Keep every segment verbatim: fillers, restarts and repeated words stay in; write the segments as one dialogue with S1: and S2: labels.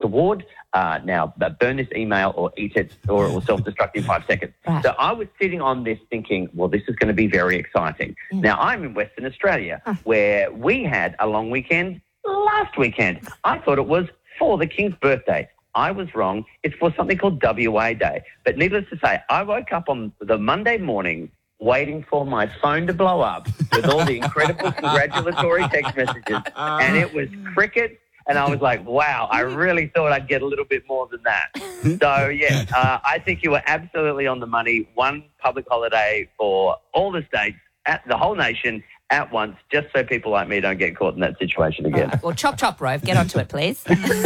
S1: award. Uh, now, burn this email or eat it or it will self-destruct in five seconds.
S2: Right.
S1: So I was sitting on this thinking, well, this is going to be very exciting.
S2: Mm.
S1: Now, I'm in Western Australia
S2: Huh.
S1: where we had a long weekend last weekend. I thought it was for the King's birthday. I was wrong. It's for something called W A Day. But needless to say, I woke up on the Monday morning waiting for my phone to blow up with all the incredible congratulatory text messages, and it was cricket. And I was like, wow, I really thought I'd get a little bit more than that. So, yeah, uh, I think you were absolutely on the money. One public holiday for all the states, at the whole nation, at once, just so people like me don't get caught in that situation again.
S2: Right. Well, chop, chop, Rove. Get onto it, please.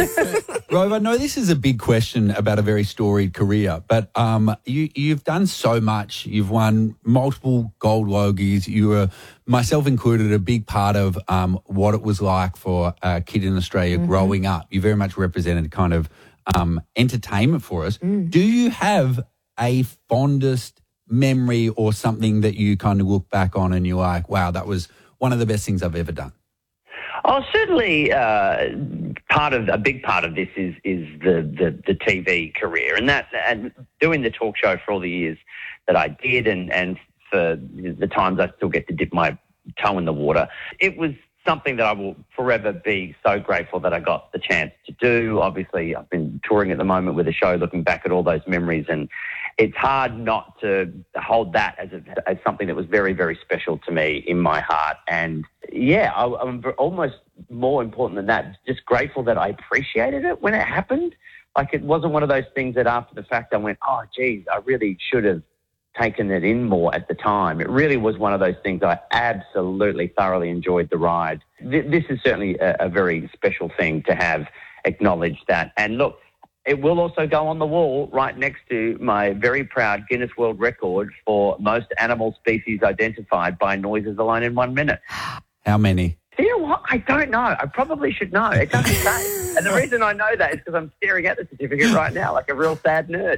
S3: Rove, I know this is a big question about a very storied career, but um, you, you've done so much. You've won multiple gold Logies. You were, myself included, a big part of um, what it was like for a kid in Australia mm-hmm. growing up. You very much represented kind of um, entertainment for us. Mm. Do you have a fondest memory or something that you kind of look back on and you're like, wow, that was one of the best things I've ever done?
S1: Oh, certainly uh, part of a big part of this is is the, the, the T V career, and that and doing the talk show for all the years that I did, and, and for the times I still get to dip my toe in the water. It was something that I will forever be so grateful that I got the chance to do. Obviously, I've been touring at the moment with the show, looking back at all those memories, and it's hard not to hold that as a, as something that was very, very special to me in my heart. And yeah, I, I'm almost more important than that, just grateful that I appreciated it when it happened. Like, it wasn't one of those things that after the fact I went, oh, geez, I really should have taken it in more at the time. It really was one of those things I absolutely thoroughly enjoyed the ride. Th- this is certainly a, a very special thing to have acknowledged that. And look, it will also go on the wall right next to my very proud Guinness World Record for most animal species identified by noises alone in one minute.
S3: How many?
S1: You know what? I don't know. I probably should know. It doesn't say. And the reason I know that is because I'm staring at the certificate right now like a real sad nerd.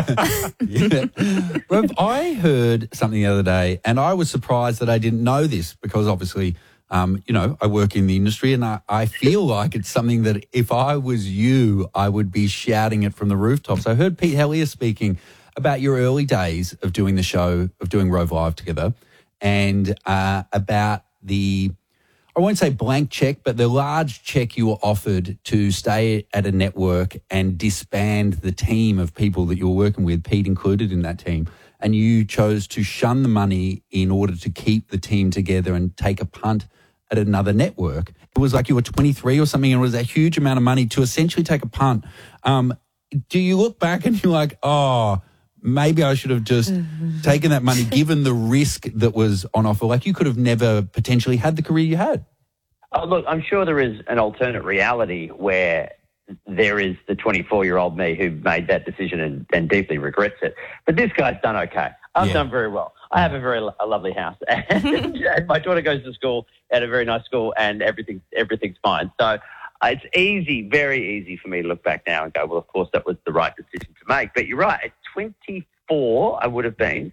S3: Yeah. Rob, I heard something the other day, and I was surprised that I didn't know this because obviously, um, you know, I work in the industry, and I, I feel like it's something that if I was you, I would be shouting it from the rooftops. I heard Pete Hellier speaking about your early days of doing the show, of doing Rove Live together, and uh, about the, I won't say blank check, but the large check you were offered to stay at a network and disband the team of people that you were working with, Pete included in that team, and you chose to shun the money in order to keep the team together and take a punt at another network. It was like you were twenty-three or something, and it was a huge amount of money to essentially take a punt. Um, do you look back and you're like, oh, maybe I should have just taken that money given the risk that was on offer? Like, you could have never potentially had the career you had.
S1: Oh, look, I'm sure there is an alternate reality where there is the twenty-four-year-old me who made that decision and, and deeply regrets it. But this guy's done okay. I've
S3: Yeah.
S1: done very well. I have a very lo- a lovely house, and, and my daughter goes to school at a very nice school, and everything everything's fine. So uh, it's easy, very easy for me to look back now and go, well, of course, that was the right decision to make. But you're right. At twenty-four, I would have been,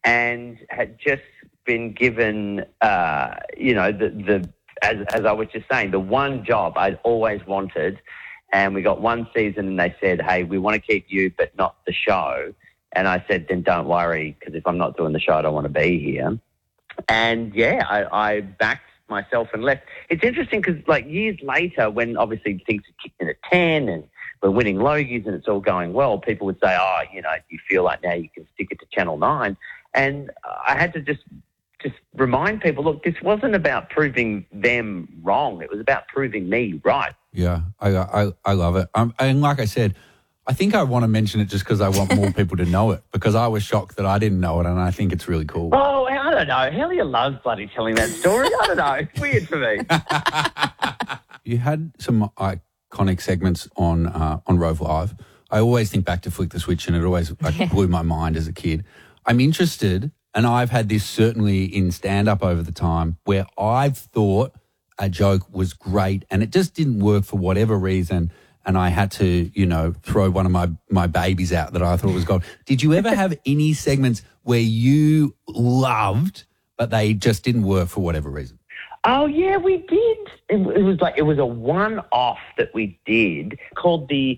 S1: and had just been given, uh, you know, the the as as I was just saying, the one job I'd always wanted. And we got one season and they said, hey, we want to keep you but not the show. And I said, then don't worry, because if I'm not doing the show, I don't want to be here. And, yeah, I, I backed myself and left. It's interesting because, like, years later, when obviously things had kicked in at ten and we're winning Logies and it's all going well, people would say, oh, you know, do you feel like now you can stick it to Channel nine? And I had to just just remind people, look, this wasn't about proving them wrong. It was about proving me right.
S3: Yeah, I I, I love it. Um, and like I said, I think I want to mention it just because I want more people to know it, because I was shocked that I didn't know it, and I think it's really cool.
S1: Oh, I don't know. Hellier loves bloody telling that story. I don't know. It's weird for me.
S3: You had some iconic segments on uh, on Rove Live. I always think back to Flick the Switch, and it always like, blew my mind as a kid. I'm interested, and I've had this certainly in stand-up over the time, where I've thought a joke was great and it just didn't work for whatever reason, and I had to, you know, throw one of my, my babies out that I thought was gold. Did you ever have any segments where you loved but they just didn't work for whatever reason?
S1: Oh, yeah, we did. It, it was like, it was a one-off that we did called the